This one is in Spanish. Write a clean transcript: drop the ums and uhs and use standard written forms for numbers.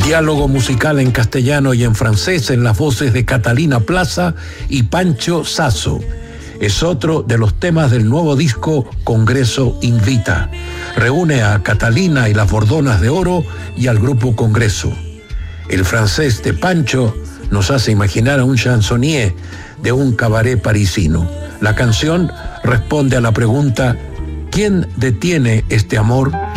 Diálogo musical en castellano y en francés en las voces de Catalina Plaza y Pancho Sasso. Es otro de los temas del nuevo disco Congreso Invita. Reúne a Catalina y las Bordonas de Oro y al grupo Congreso. El francés de Pancho nos hace imaginar a un chansonnier de un cabaret parisino. La canción responde a la pregunta: ¿quién detiene este amor?